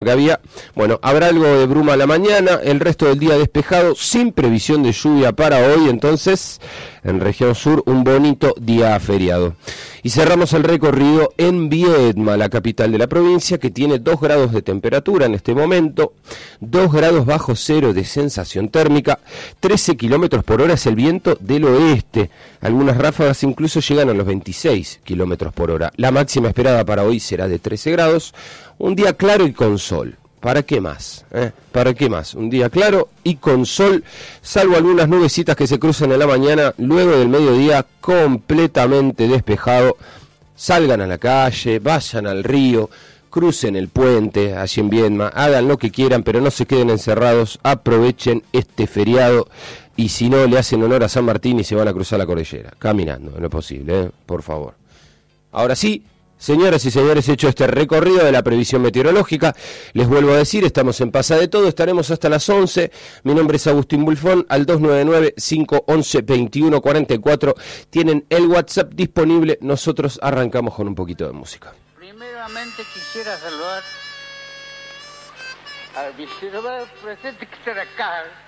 que había. Bueno, habrá algo de bruma a la mañana, el resto del día despejado, sin previsión de lluvia para hoy, entonces en región sur un bonito día feriado. Y cerramos el recorrido en Viedma, la capital de la provincia, que tiene 2 grados de temperatura en este momento, 2 grados bajo cero de sensación térmica, 13 kilómetros por hora es el viento del oeste, algunas ráfagas incluso llegan a los 26 kilómetros por hora. La máxima esperada para hoy será de 13 grados, un día claro y con sol. ¿Para qué más? ¿Para qué más? Un día claro y con sol, salvo algunas nubecitas que se cruzan en la mañana, luego del mediodía completamente despejado. Salgan a la calle, vayan al río, crucen el puente allí en Viedma, hagan lo que quieran, pero no se queden encerrados, aprovechen este feriado y si no, le hacen honor a San Martín y se van a cruzar la cordillera, caminando, no es posible, por favor. Ahora sí, señoras y señores, hecho este recorrido de la previsión meteorológica, les vuelvo a decir, estamos en Pasa de Todo, estaremos hasta las 11, mi nombre es Agustín Bulfón, al 299-511-2144, tienen el WhatsApp disponible, nosotros arrancamos con un poquito de música. Primeramente quisiera saludar al vicepresidente que está acá,